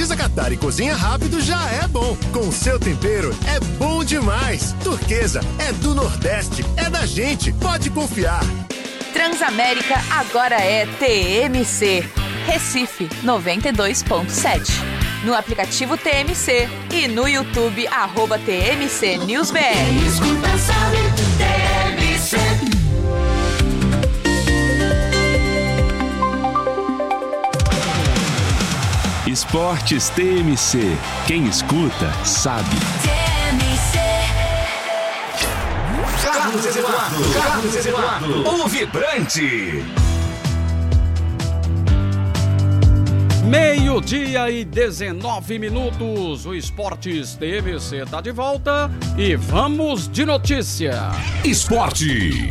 Precisa catar e cozinha rápido já é bom. Com o seu tempero é bom demais. Turquesa é do Nordeste, é da gente, pode confiar. Transamérica agora é TMC. Recife 92.7. No aplicativo TMC e no YouTube @TMC News BR. Quem escuta sabe, TMC. Esportes TMC. Quem escuta sabe. TMC. Carlos Eduardo, o vibrante. 12:19. O Esportes TMC está de volta e vamos de notícia. Esporte.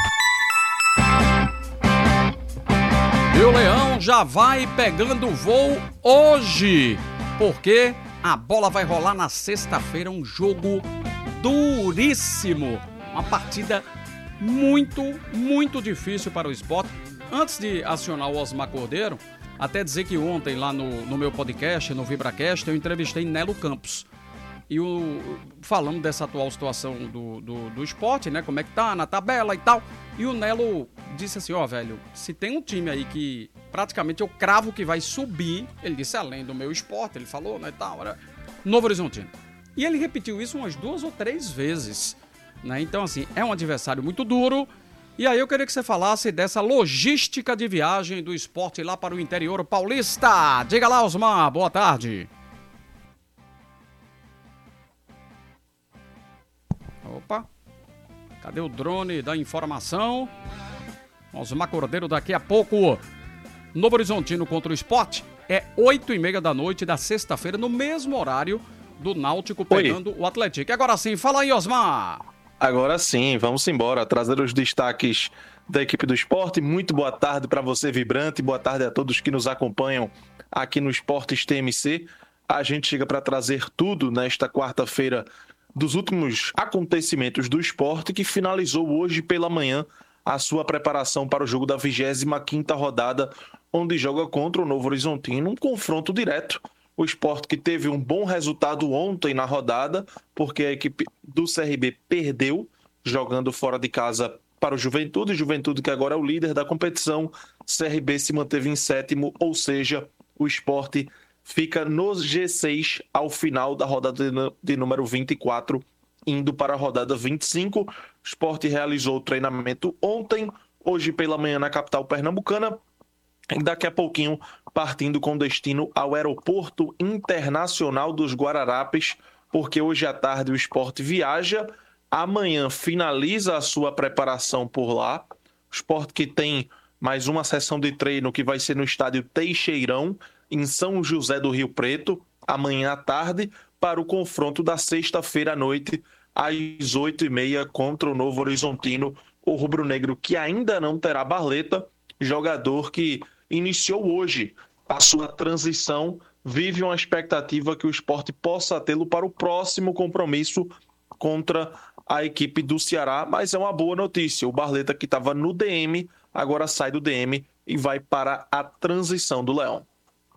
E o Leão já vai pegando voo hoje, porque a bola vai rolar na sexta-feira, um jogo duríssimo, uma partida muito difícil para o Sport. Antes de acionar o Osmar Cordeiro, até dizer que ontem lá no meu podcast, no VibraCast, eu entrevistei Nelo Campos. E falando dessa atual situação do esporte, né? Como é que tá na tabela e tal. E o Nelo disse assim, velho, se tem um time aí que praticamente eu cravo que vai subir, ele disse, além do meu esporte, ele falou, né, e tal, era Novo Horizontino. E ele repetiu isso umas 2 ou 3 vezes, né? Então, assim, é um adversário muito duro. E aí eu queria que você falasse dessa logística de viagem do esporte lá para o interior paulista. Diga lá, Osmar, boa tarde. Opa, cadê o drone da informação? Osmar Cordeiro daqui a pouco. Novo Horizontino contra o Sport é 8h30 da noite da sexta-feira, no mesmo horário do Náutico pegando o Atlético. E agora sim, fala aí, Osmar. Agora sim, vamos embora, trazer os destaques da equipe do Sport. Muito boa tarde para você, vibrante, boa tarde a todos que nos acompanham aqui no Esportes TMC. A gente chega para trazer tudo nesta quarta-feira dos últimos acontecimentos do Sport, que finalizou hoje pela manhã a sua preparação para o jogo da 25ª rodada, onde joga contra o Novo Horizontino, um confronto direto. O Sport que teve um bom resultado ontem na rodada, porque a equipe do CRB perdeu, jogando fora de casa para o Juventude. Juventude que agora é o líder da competição. CRB se manteve em 7º, ou seja, o Sport fica no G6 ao final da rodada de número 24, indo para a rodada 25. O Sport realizou o treinamento ontem, hoje pela manhã na capital pernambucana, e daqui a pouquinho partindo com destino ao Aeroporto Internacional dos Guararapes, porque hoje à tarde o Sport viaja, amanhã finaliza a sua preparação por lá. O Sport que tem mais uma sessão de treino que vai ser no estádio Teixeirão, em São José do Rio Preto, amanhã à tarde, para o confronto da sexta-feira à noite, às 8h30, contra o Novo Horizontino, o rubro-negro que ainda não terá Barleta, jogador que iniciou hoje a sua transição, vive uma expectativa que o Sport possa tê-lo para o próximo compromisso contra a equipe do Ceará, mas é uma boa notícia. O Barleta, que estava no DM, agora sai do DM e vai para a transição do Leão.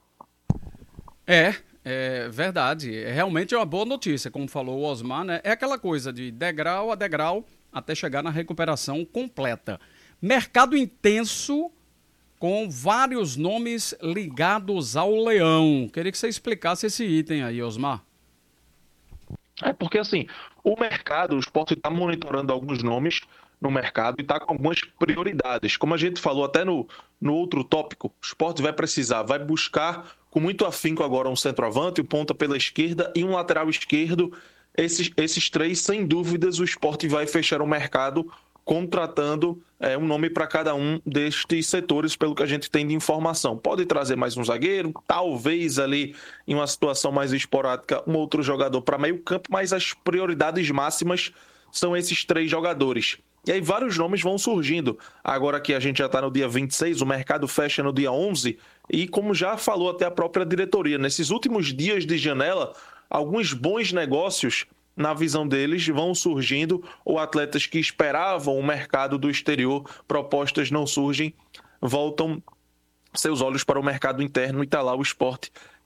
É verdade. Realmente é uma boa notícia, como falou o Osmar, né? É aquela coisa de degrau a degrau até chegar na recuperação completa. Mercado intenso, com vários nomes ligados ao Leão. Queria que você explicasse esse item aí, Osmar. É porque, assim, o mercado, o Sport está monitorando alguns nomes no mercado e está com algumas prioridades. Como a gente falou até no outro tópico, o Sport vai buscar com muito afinco agora um centroavante, um ponta pela esquerda e um lateral esquerdo. Esses três, sem dúvidas, o Sport vai fechar o mercado contratando um nome para cada um destes setores, pelo que a gente tem de informação. Pode trazer mais um zagueiro, talvez ali em uma situação mais esporádica, um outro jogador para meio campo, mas as prioridades máximas são esses três jogadores. E aí vários nomes vão surgindo. Agora que a gente já está no dia 26, o mercado fecha no dia 11, e como já falou até a própria diretoria, nesses últimos dias de janela, alguns bons negócios, na visão deles, vão surgindo, ou atletas que esperavam o mercado do exterior, propostas não surgem, voltam seus olhos para o mercado interno e está lá o Sport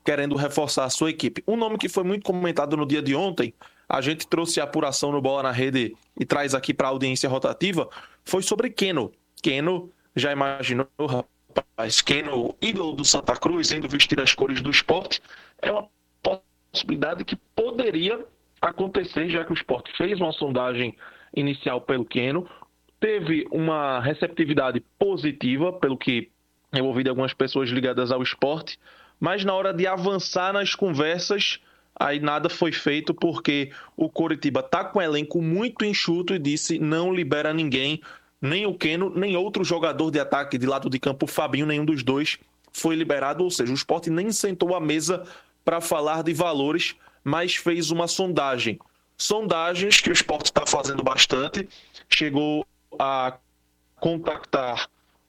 querendo reforçar a sua equipe. Um nome que foi muito comentado no dia de ontem, a gente trouxe a apuração no Bola na Rede e traz aqui para a audiência rotativa, foi sobre Keno. Keno, já imaginou, rapaz? Keno, ídolo do Santa Cruz, indo vestir as cores do Sport, é uma possibilidade que poderia acontecer, já que o Sport fez uma sondagem inicial pelo Keno, teve uma receptividade positiva, pelo que eu ouvi de algumas pessoas ligadas ao Sport, mas na hora de avançar nas conversas, aí nada foi feito, porque o Coritiba está com um elenco muito enxuto e disse não libera ninguém, nem o Keno, nem outro jogador de ataque de lado de campo, o Fabinho, nenhum dos dois foi liberado, ou seja, o Sport nem sentou à mesa para falar de valores, mas fez uma sondagem. Sondagens que o Sport está fazendo bastante, chegou a contactar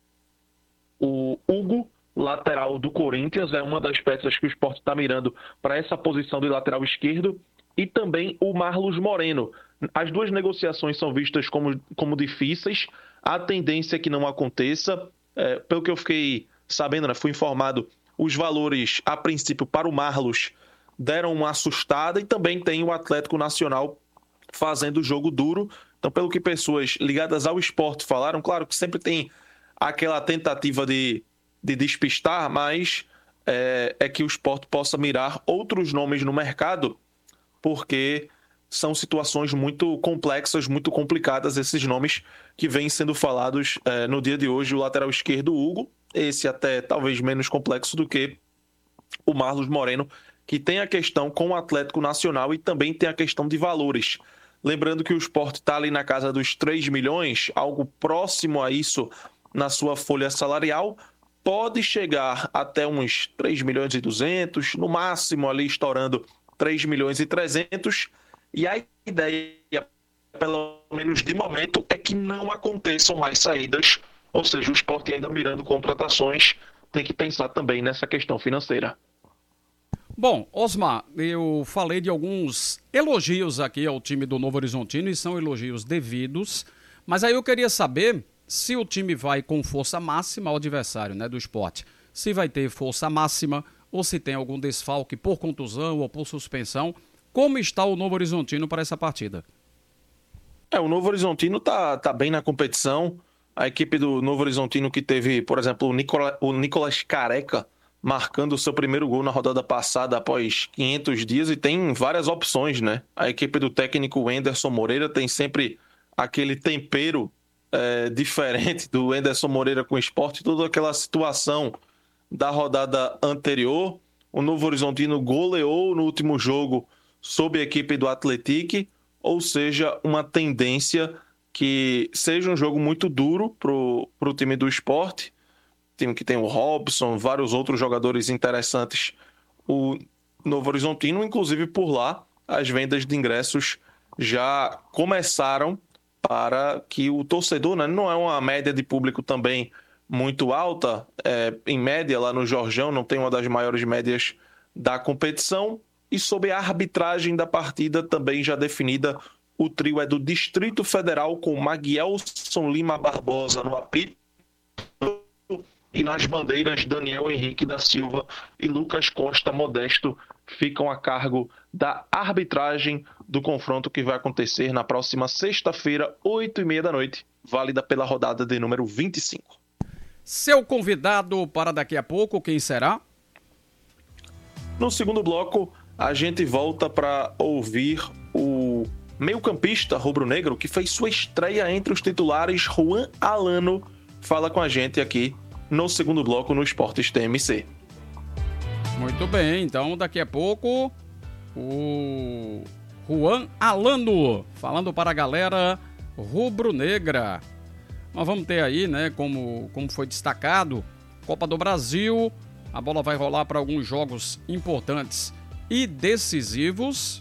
o Hugo, lateral do Corinthians, é uma das peças que o Sport está mirando para essa posição de lateral esquerdo, e também o Marlos Moreno. As duas negociações são vistas como difíceis, a tendência é que não aconteça. Pelo que eu fiquei sabendo, né, fui informado, os valores, a princípio, para o Marlos deram uma assustada, e também tem o Atlético Nacional fazendo jogo duro. Então, pelo que pessoas ligadas ao Sport falaram, claro que sempre tem aquela tentativa de despistar, mas é que o Sport possa mirar outros nomes no mercado, porque são situações muito complexas, muito complicadas, esses nomes que vêm sendo falados no dia de hoje. O lateral esquerdo, Hugo, esse até talvez menos complexo do que o Marlos Moreno, que tem a questão com o Atlético Nacional e também tem a questão de valores. Lembrando que o Sport está ali na casa dos 3 milhões, algo próximo a isso na sua folha salarial, pode chegar até uns 3 milhões e 200, no máximo ali estourando 3 milhões e 300, e a ideia, pelo menos de momento, é que não aconteçam mais saídas, ou seja, o Sport ainda mirando contratações, tem que pensar também nessa questão financeira. Bom, Osmar, eu falei de alguns elogios aqui ao time do Novo Horizontino e são elogios devidos, mas aí eu queria saber se o time vai com força máxima ao adversário, né, do Sport, se vai ter força máxima ou se tem algum desfalque por contusão ou por suspensão. Como está o Novo Horizontino para essa partida? O Novo Horizontino tá bem na competição. A equipe do Novo Horizontino que teve, por exemplo, o Nicolas Careca marcando o seu primeiro gol na rodada passada após 500 dias, e tem várias opções, né? A equipe do técnico Anderson Moreira tem sempre aquele tempero diferente do Anderson Moreira com o Sport, toda aquela situação da rodada anterior. O Novo Horizontino goleou no último jogo sob a equipe do Atlético, ou seja, uma tendência que seja um jogo muito duro pro time do Sport, time que tem o Robson, vários outros jogadores interessantes. O Novo Horizontino, inclusive por lá, as vendas de ingressos já começaram para que o torcedor, né, não é uma média de público também muito alta, em média lá no Jorjão não tem uma das maiores médias da competição, e sob a arbitragem da partida também já definida, o trio é do Distrito Federal com Maguielson Lima Barbosa no apito, e nas bandeiras Daniel Henrique da Silva e Lucas Costa Modesto ficam a cargo da arbitragem do confronto que vai acontecer na próxima sexta-feira, 20h30 da noite, válida pela rodada de número 25. Seu convidado para daqui a pouco, quem será? No segundo bloco, a gente volta para ouvir o meio-campista rubro-negro que fez sua estreia entre os titulares. Juan Alano fala com a gente aqui no segundo bloco no Esportes TMC. Muito bem, então daqui a pouco o Juan Alano falando para a galera rubro-negra. Nós vamos ter aí, né, como foi destacado, Copa do Brasil, a bola vai rolar para alguns jogos importantes e decisivos,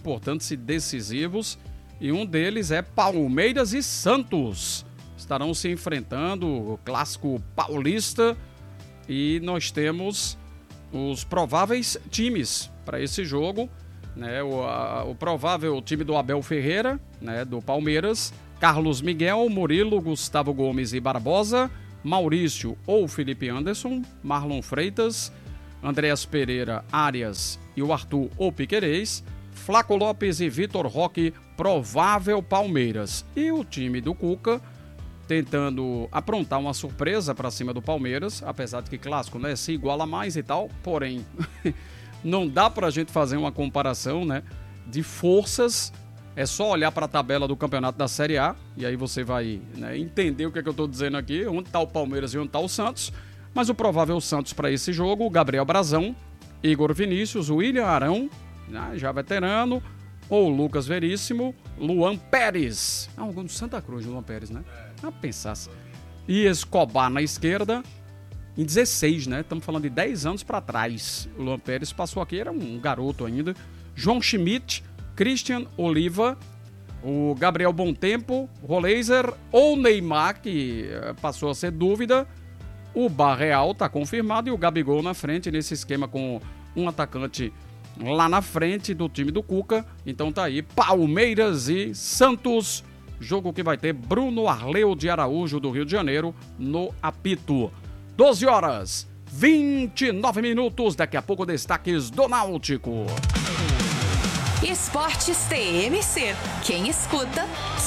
e um deles é Palmeiras e Santos. Estarão se enfrentando, o clássico paulista, e nós temos os prováveis times para esse jogo, né? O provável time do Abel Ferreira, né, do Palmeiras, Carlos Miguel, Murilo, Gustavo Gomes e Barbosa, Maurício ou Felipe Anderson, Marlon Freitas, Andréas Pereira, Arias e o Arthur O Piquerez, Flaco Lopes e Vitor Roque, provável Palmeiras. E o time do Cuca tentando aprontar uma surpresa para cima do Palmeiras, apesar de que clássico, né, se iguala mais e tal, porém não dá pra gente fazer uma comparação, né, de forças. É só olhar para a tabela do campeonato da Série A e aí você vai, né, entender o que é que eu estou dizendo aqui, onde está o Palmeiras e onde está o Santos. Mas o provável Santos para esse jogo, Gabriel Brazão, Igor Vinícius, William Arão, né, já veterano, ou Lucas Veríssimo, Luan Pérez. Ah, um gol do Santa Cruz, Luan Pérez, né? Ah, pensasse. E Escobar na esquerda, em 16, né? Estamos falando de 10 anos para trás. O Luan Pérez passou aqui, era um garoto ainda. João Schmidt, Christian Oliva, o Gabriel Bontempo, Roleiser ou Neymar, que passou a ser dúvida. O Barreal está confirmado e o Gabigol na frente, nesse esquema com um atacante lá na frente do time do Cuca. Então tá aí, Palmeiras e Santos, jogo que vai ter Bruno Arleu de Araújo do Rio de Janeiro no apito. 12 horas, 29 minutos, daqui a pouco destaques do Náutico. Esportes TMC. Quem escuta,